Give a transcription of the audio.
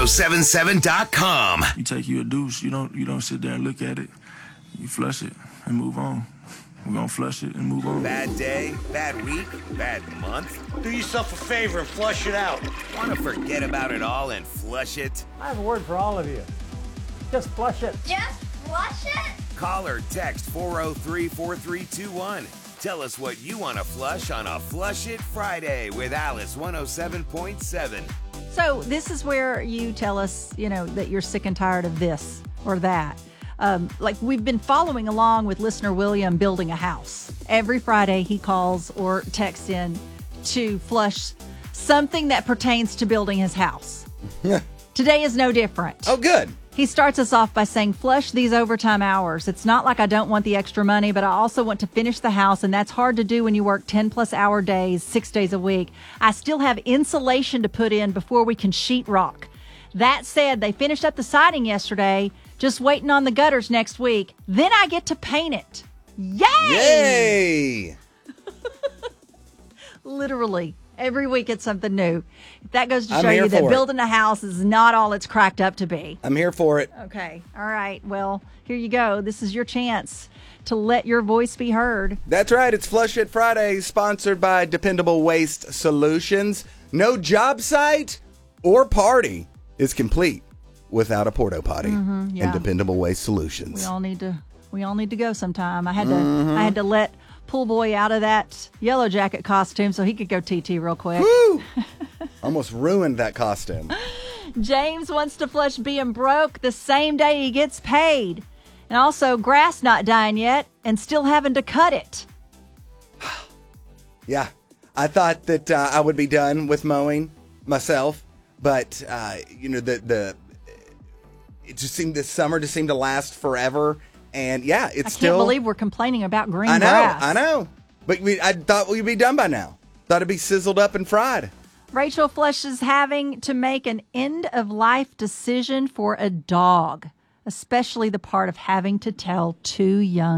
1077.com. You take you a douche, you don't sit there and look at it. You flush it and move on. We're going to flush it and move on. Bad day, bad week, bad month. Do yourself a favor and flush it out. Want to forget about it all and flush it? I have a word for all of you. Just flush it. Just flush it? Call or text 403-4321. Tell us what you want to flush on a Flush It Friday with Alice 107.7. So this is where you tell us, that you're sick and tired of this or that. Like we've been following along with listener William building a house. Every Friday he calls or texts in to flush something that pertains to building his house. Yeah. Today is no different. Oh, good. He starts us off by saying, flush these overtime hours. It's not like I don't want the extra money, but I also want to finish the house, and that's hard to do when you work 10-plus hour days, 6 days a week. I still have insulation to put in before we can sheetrock. That said, they finished up the siding yesterday, just waiting on the gutters next week. Then I get to paint it. Yay! Yay! Literally. Every week it's something new. That goes to I'm show here you that for it. building a house is not all it's cracked up to be. I'm here for it. Okay. All right. Well, here you go. This is your chance to let your voice be heard. That's right. It's Flush It Friday, sponsored by Dependable Waste Solutions. No job site or party is complete without a porta potty yeah. and Dependable Waste Solutions. We all need to go sometime. I had to let Pool Boy out of that Yellow Jacket costume so he could go TT real quick. Woo! Almost ruined that costume. James wants to flush being broke the same day he gets paid. And also grass not dying yet and still having to cut it. Yeah. I thought that I would be done with mowing myself, but it just seemed this summer just seemed to last forever. And yeah, it's I can't believe we're complaining about green grass. I know. But I thought we'd be done by now. Thought it'd be sizzled up and fried. Rachel flushes having to make an end-of-life decision for a dog, especially the part of having to tell two young